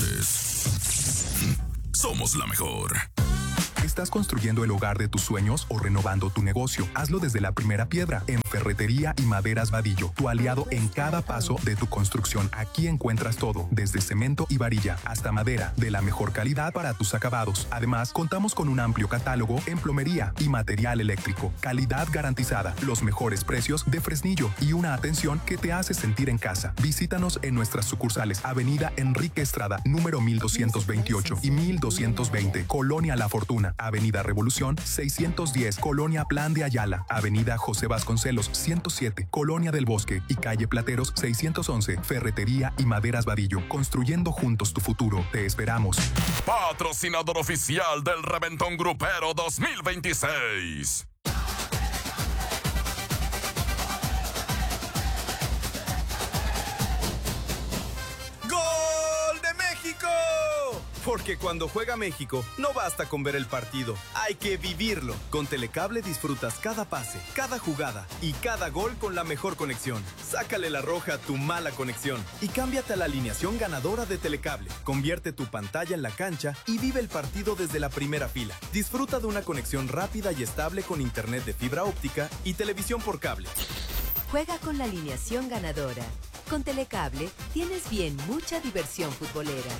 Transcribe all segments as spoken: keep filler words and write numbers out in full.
deportes. Somos la mejor. ¿Estás construyendo el hogar de tus sueños o renovando tu negocio? Hazlo desde la primera piedra en Ferretería y Maderas Vadillo, tu aliado en cada paso de tu construcción. Aquí encuentras todo, desde cemento y varilla hasta madera, de la mejor calidad para tus acabados. Además, contamos con un amplio catálogo en plomería y material eléctrico. Calidad garantizada, los mejores precios de Fresnillo y una atención que te hace sentir en casa. Visítanos en nuestras sucursales Avenida Enrique Estrada, número mil doscientos veintiocho y mil doscientos veinte, Colonia La Fortuna. Avenida Revolución seiscientos diez, Colonia Plan de Ayala, Avenida José Vasconcelos ciento siete, Colonia del Bosque y Calle Plateros seiscientos once, Ferretería y Maderas Vadillo, construyendo juntos tu futuro. Te esperamos. Patrocinador oficial del Reventón Grupero dos mil veintiséis. ¡Gol de México! Porque cuando juega México, no basta con ver el partido, hay que vivirlo. Con Telecable disfrutas cada pase, cada jugada y cada gol con la mejor conexión. Sácale la roja a tu mala conexión y cámbiate a la alineación ganadora de Telecable. Convierte tu pantalla en la cancha y vive el partido desde la primera fila. Disfruta de una conexión rápida y estable con internet de fibra óptica y televisión por cable. Juega con la alineación ganadora. Con Telecable tienes bien mucha diversión futbolera.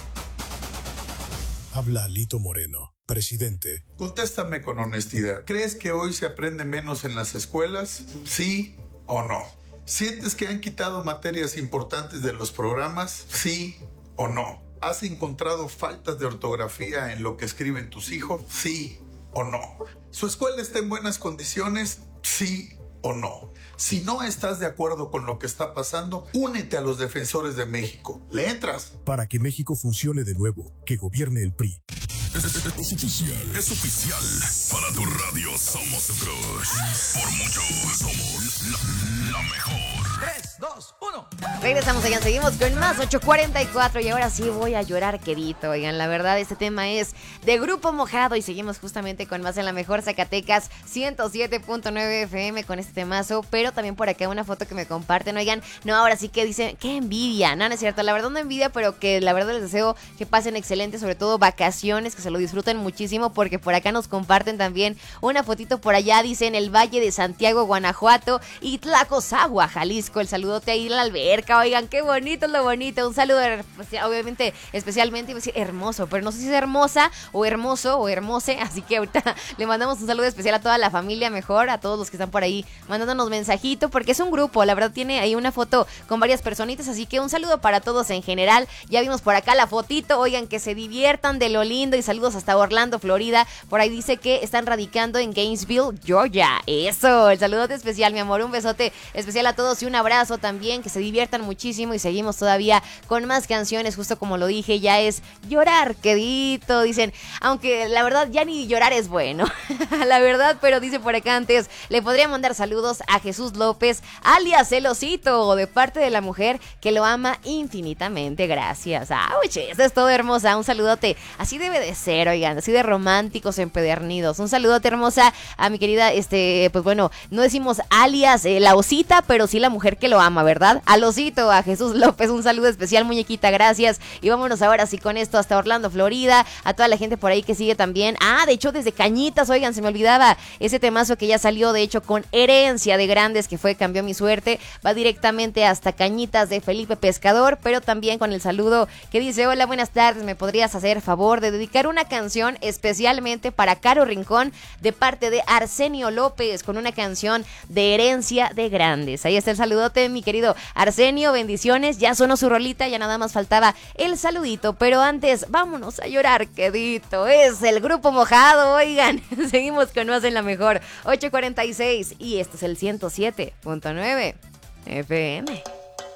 Habla Lito Moreno, presidente. Contéstame con honestidad. ¿Crees que hoy se aprende menos en las escuelas? ¿Sí o no? ¿Sientes que han quitado materias importantes de los programas? ¿Sí o no? ¿Has encontrado faltas de ortografía en lo que escriben tus hijos? ¿Sí o no? ¿Su escuela está en buenas condiciones? ¿Sí o no? Si no estás de acuerdo con lo que está pasando, únete a los defensores de México. ¿Le entras? Para que México funcione de nuevo, que gobierne el P R I. Es, es, es, es oficial, es oficial. Para tu radio somos tu crush. Por mucho somos la, la mejor. tres, dos, uno. Regresamos, oigan, seguimos con más ocho cuarenta y cuatro y ahora sí voy a llorar quedito, oigan, la verdad este tema es de Grupo Mojado y seguimos justamente con más en la mejor Zacatecas ciento siete punto nueve F M con este temazo, pero también por acá una foto que me comparten, oigan, no, ahora sí que dicen, qué envidia, no, no es cierto, la verdad no envidia, pero que la verdad les deseo que pasen excelentes, sobre todo vacaciones, que se lo disfruten muchísimo, porque por acá nos comparten también una fotito por allá, dicen el Valle de Santiago, Guanajuato y Tlacozagua, Jalisco, el saludote ahí a la alberca, oigan, qué bonito es lo bonito, un saludo, pues, obviamente, especialmente, iba a decir hermoso, pero no sé si es hermosa o hermoso o hermose, así que ahorita le mandamos un saludo especial a toda la familia, mejor, a todos los que están por ahí mandándonos mensajito, porque es un grupo, la verdad tiene ahí una foto con varias personitas, así que un saludo para todos en general, ya vimos por acá la fotito, oigan, que se diviertan de lo lindo y saludos hasta Orlando, Florida, por ahí dice que están radicando en Gainesville, Georgia, eso, el saludote especial, mi amor, un besote especial a todos y un abrazo también, que se diviertan muchísimo y seguimos todavía con más canciones, justo como lo dije, ya es llorar, quedito, dicen, aunque la verdad ya ni llorar es bueno, la verdad, pero dice por acá antes, le podría mandar saludos a Jesús López, alias El Osito, de parte de la mujer que lo ama infinitamente, gracias, ah, oye, esto es todo hermosa, un saludote, así debe de ser, oigan, así de románticos empedernidos, un saludote hermosa a mi querida, este, pues bueno, no decimos alias eh, la osita, pero sí la mujer que lo ama, ¿verdad? Al Osito, a Jesús López, un saludo especial, muñequita, gracias, y vámonos ahora sí con esto hasta Orlando, Florida, a toda la gente por ahí que sigue también, ah, de hecho desde Cañitas, oigan, se me olvidaba, ese temazo que ya salió, de hecho, con Herencia de Grandes, que fue Cambió Mi Suerte, va directamente hasta Cañitas de Felipe Pescador, pero también con el saludo que dice, hola, buenas tardes, ¿me podrías hacer favor de dedicar una canción especialmente para Caro Rincón de parte de Arsenio López, con una canción de Herencia de Grandes? Ahí está el saludote, mi querido Arsenio, bendiciones, ya sonó su rolita, ya nada más faltaba el saludito, pero antes, vámonos a llorar, quedito, es el Grupo Mojado, oigan, seguimos con más en la mejor, ocho cuarenta y seis, y esto es el ciento siete punto nueve F M.